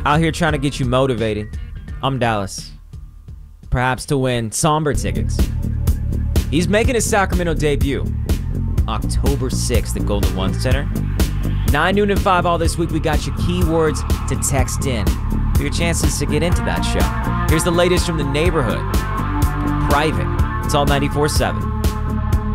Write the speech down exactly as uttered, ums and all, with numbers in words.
Out here trying to get you motivated. I'm Dallas. Perhaps to win somber tickets. He's making his Sacramento debut October sixth at Golden One Center. nine, noon, and five all this week. We got your keywords to text in for your chances to get into that show. Here's the latest from the neighborhood. Private. It's all ninety-four seven.